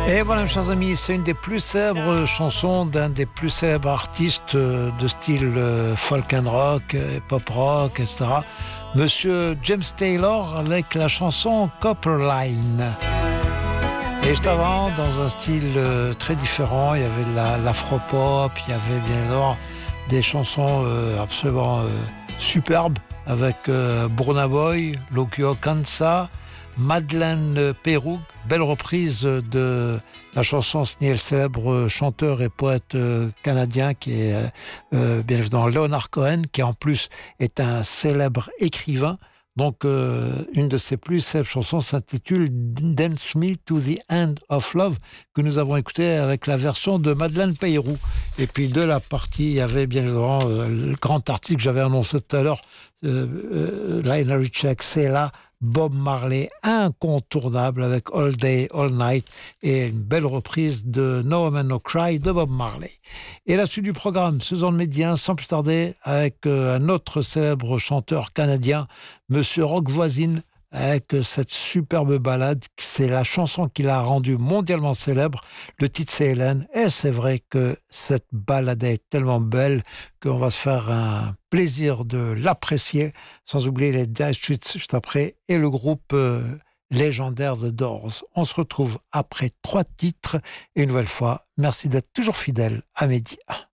Et voilà, chers amis, c'est une des plus célèbres chansons d'un des plus célèbres artistes de style folk and rock, pop rock, etc. Monsieur James Taylor avec la chanson Copperline. Et juste avant, dans un style très différent, il y avait l'afro-pop, il y avait bien sûr des chansons absolument superbes avec Burna Boy, Lokio Kansa, Madeleine Peyroux, belle reprise de la chanson signée le célèbre chanteur et poète canadien qui est bien évidemment Leonard Cohen, qui en plus est un célèbre écrivain. Donc une de ses plus célèbres chansons s'intitule Dance Me to the End of Love, que nous avons écouté avec la version de Madeleine Peyroux. Et puis de la partie, il y avait bien évidemment le grand article que j'avais annoncé tout à l'heure, Lionel Richie, c'est là Bob Marley, incontournable avec All Day, All Night, et une belle reprise de No Woman No Cry de Bob Marley. Et la suite du programme, Suzanne Médien, sans plus tarder, avec un autre célèbre chanteur canadien, Monsieur Rock Voisine, avec cette superbe ballade. C'est la chanson qui l'a rendu mondialement célèbre. Le titre, c'est Hélène. Et c'est vrai que cette ballade est tellement belle qu'on va se faire un plaisir de l'apprécier, sans oublier les Dire Straits juste après et le groupe légendaire The Doors. On se retrouve après 3 titres et une nouvelle fois, merci d'être toujours fidèle à Média.